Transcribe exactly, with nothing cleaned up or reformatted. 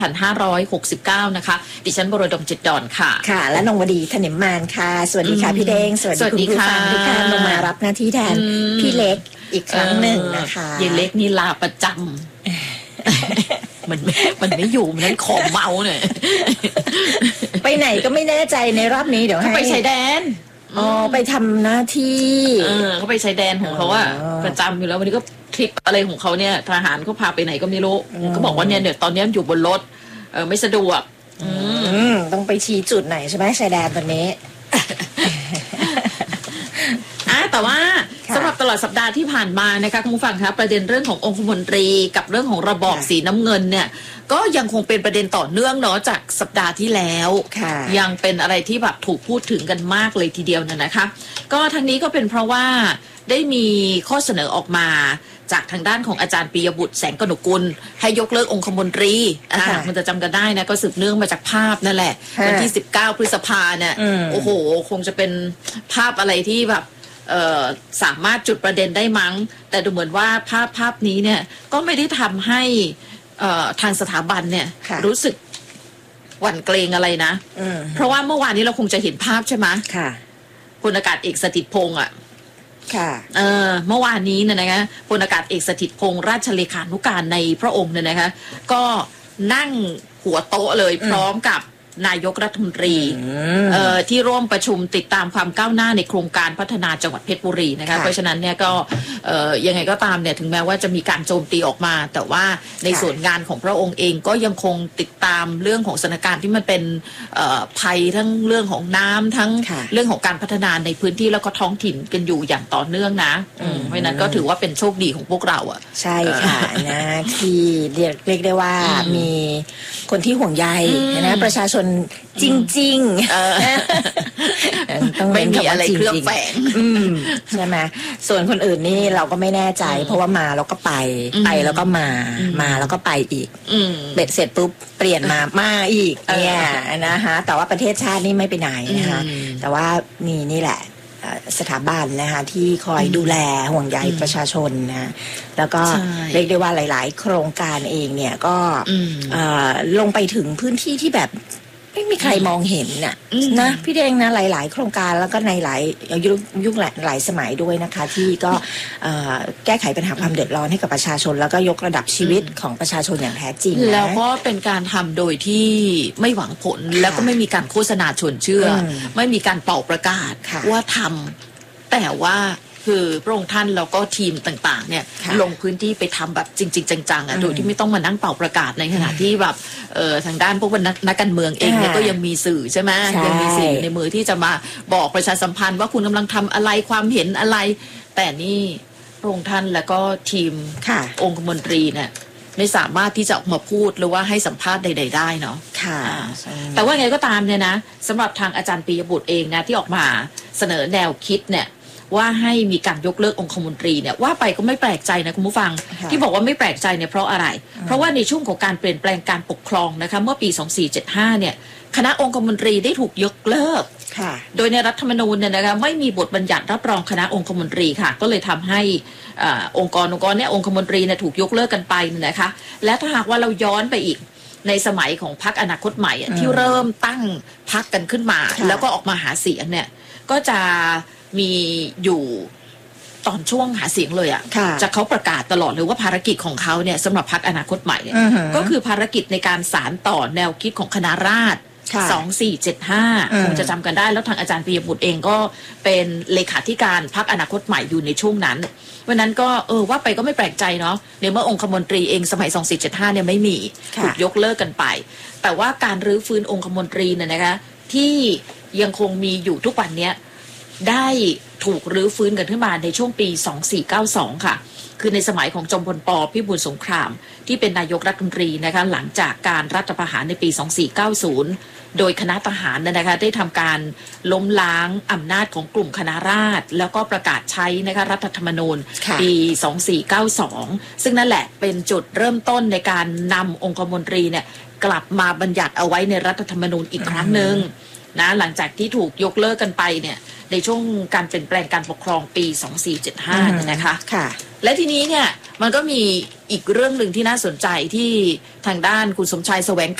พันห้าร้อยหกสิบเก้านะคะดิฉันบรดมจิตดอนค่ะค่ะและนงวดีถนิมมานค่ะสวัสดีค่ะพี่เด้งสวัสดีคุณผู้ฟังทุกท่านลงมารับหน้าที่แทนพี่เล็กอีกครั้งหนึ่งนะคะยายเล็กนี่ลาประจำมันมันไม่อยู่มันนั้นของเมาเนี่ยไปไหนก็ไม่แน่ใจในรอบนี้เดี๋ยวให้ไปชายแดนอ๋อไปทำหน้าที่เออเขาไปชายแดนของเขาอะประจำอยู่แล้ววันนี้ก็คลิปอะไรของเขาเนี่ยทหารเขาพาไปไหนก็ไม่รู้ก็บอกว่าเนี่ยเดี๋ยวตอนนี้อยู่บนรถเออไม่สะดวกต้องไปชี้จุดไหนใช่ไหมชายแดนตอนนี้อ่ะแต่ว่าสำหรับตลอดสัปดาห์ที่ผ่านมานะคะคุณผู้ฟังคะประเด็นเรื่องขององคมนตรีกับเรื่องของระบอบสีน้ำเงินเนี่ยก็ยังคงเป็นประเด็นต่อเนื่องเนาะจากสัปดาห์ที่แล้วยังเป็นอะไรที่แบบถูกพูดถึงกันมากเลยทีเดียวนะคะก็ทั้งนี้ก็เป็นเพราะว่าได้มีข้อเสนอออกมาจากทางด้านของอาจารย์ปิยบุตรแสงกนกกุลให้ยกเลิกองคมนตรีอ่ามันจะจำกันได้นะก็สืบเนื่องมาจากภาพนั่นแหละวันที่สิบเก้าพฤษภาเนี่ยโอ้โหคงจะเป็นภาพอะไรที่แบบสามารถจุดประเด็นได้มั้งแต่ดูเหมือนว่าภาพภาพนี้เนี่ยก็ไม่ได้ทำให้ทางสถาบันเนี่ยรู้สึกหวั่นเกรงอะไรนะเพราะว่าเมื่อวานนี้เราคงจะเห็นภาพใช่ไหมพลอากาศเอกสถิตพงษ์อ่ะเออเมื่อวานนี้เนี่ยนะคะพลอากาศเอกสถิตพงษ์ราชเลขานุการในพระองค์เนี่ยนะคะก็นั่งหัวโต๊ะเลยพร้อมกับนายกรัฐมนตรีที่ร่วมประชุมติดตามความก้าวหน้าในโครงการพัฒนาจังหวัดเพชรบุรีนะคะเพราะฉะนั้นเนี่ยก็ยังไงก็ตามเนี่ยถึงแม้ว่าจะมีการโจมตีออกมาแต่ว่าในส่วนงานของพระองค์เองก็ยังคงติดตามเรื่องของสถานการณ์ที่มันเป็นภัยทั้งเรื่องของน้ำทั้งเรื่องของการพัฒนาในพื้นที่แล้วก็ท้องถิ่นกันอยู่อย่างต่อเนื่องนะเพราะฉะนั้นก็ถือว่าเป็นโชคดีของพวกเราอ่ะใช่ค่ะนะที่เรียกเรียกได้ว่ามีคนที่ห่วงใยนะประชาชนจริงๆต้องไม่มีอะไรเคลือบแฝงใช่ไหมส่วนคนอื่นนี่เราก็ไม่แน่ใจเพราะว่ามาแล้วก็ไปไปแล้วก็มามาแล้วก็ไปอีกเบ็ดเสร็จปุ๊บเปลี่ยนมามาอีกเนี่ยนะคะแต่ว่าประเทศชาตินี่ไม่ไปไหนนะคะแต่ว่ามีนี่แหละสถาบันนะคะที่คอยดูแลห่วงใยประชาชนนะแล้วก็เรียกได้ว่าหลายๆโครงการเองเนี่ยก็ลงไปถึงพื้นที่ที่แบบไม่มีใครมองเห็นน่ะนะพี่เด้งนะหลายๆโครงการแล้วก็ในหลายยุคยุคหลายสมัยด้วยนะคะที่ก็แก้ไขปัญหาความเดือดร้อนให้กับประชาชนแล้วก็ยกระดับชีวิตของประชาชนอย่างแท้จริงแล้วก็เป็นการทำโดยที่ไม่หวังผลแล้วก็ไม่มีการโฆษณาชวนเชื่อไม่มีการเป่าประกาศว่าทำแต่ว่าคือพระองค์ท่านแล้วก็ทีมต่างๆเนี่ยลงพื้นที่ไปทำแบบจริงๆจังๆอ่ะโดยที่ไม่ต้องมานั่งเป่าประกาศในขณะที่แบบเออทางด้านพวกนักการเมืองเองเนี่ยก็ยังมีสื่อใช่ไหมยังมีสื่อในมือที่จะมาบอกประชาสัมพันธ์ว่าคุณกำลังทำอะไรความเห็นอะไรแต่นี่พระองค์ท่านแล้วก็ทีมองคมนตรีเนี่ยไม่สามารถที่จะออกมาพูดหรือว่าให้สัมภาษณ์ใดๆได้เนาะแต่ว่าไงก็ตามเนี่ยนะสำหรับทางอาจารย์ปิยบุตรเองนะที่ออกมาเสนอแนวคิดเนี่ยว่าให้มีการยกเลิกองคมนตรีเนี่ยว่าไปก็ไม่แปลกใจนะคุณผู้ฟังที่บอกว่าไม่แปลกใจเนี่ยเพราะอะไรเพราะว่าในช่วงของการเปลี่ยนแปลงการปกครองนะคะเมื่อปีสองพันสี่ร้อยเจ็ดสิบห้าเนี่ยคณะองคมนตรีได้ถูกยกเลิกโดยในรัฐธรรมนูญเนี่ยนะคะไม่มีบทบัญญัติรับรองคณะองคมนตรีค่ะก็เลยทำให้องค์กรองค์กรเนี่ยองคมนตรีเนี่ยถูกยกเลิกกันไปนะคะและถ้าหากว่าเราย้อนไปอีกในสมัยของพรรคอนาคตใหม่ที่เริ่มตั้งพรรคกันขึ้นมาแล้วก็ออกมาหาเสียงเนี่ยก็จะมีอยู่ตอนช่วงหาเสียงเลยอ่ะจะเขาประกาศตลอดเลยว่าภารกิจของเขาเนี่ยสำหรับพรรคอนาคตใหม่เนี่ยก็คือภารกิจในการสานต่อแนวคิดของคณะราษฎรสองสี่เจ็ดห้าคงจะจำกันได้แล้วทางอาจารย์ปิยบุตรเองก็เป็นเลขาธิการพรรคอนาคตใหม่อยู่ในช่วงนั้นวันนั้นก็เออว่าไปก็ไม่แปลกใจเนาะในเมื่อองคมนตรีเองสมัยสองสี่เจ็ดห้าเนี่ยไม่มีถูกยกเลิกกันไปแต่ว่าการรื้อฟื้นองคมนตรีเนี่ยนะคะที่ยังคงมีอยู่ทุกวันเนี้ยได้ถูกรื้อฟื้นกันขึ้นมาในช่วงปีสองพันสี่ร้อยเก้าสิบสองค่ะคือในสมัยของจอมพลป.พิบูลสงครามที่เป็นนายกรัฐมนตรีนะคะหลังจากการรัฐประหารในปีสองพันสี่ร้อยเก้าสิบโดยคณะทหารนะคะได้ทำการล้มล้างอำนาจของกลุ่มคณะราษฎรแล้วก็ประกาศใช้นะคะรัฐธรรมนูญปีสองพันสี่ร้อยเก้าสิบสองซึ่งนั่นแหละเป็นจุดเริ่มต้นในการนำองคมนตรีเนี่ยกลับมาบัญญัติเอาไว้ในรัฐธรรมนูญอีกครั้งหนึ่งนะหลังจากที่ถูกยกเลิกกันไปเนี่ยในช่วงการเปลี่ยนแปลงการปกครองปีสองสี่เจ็ดห้าเนี่ยนะคะค่ะและทีนี้เนี่ยมันก็มีอีกเรื่องหนึ่งที่น่าสนใจที่ทางด้านคุณสมชายแสวง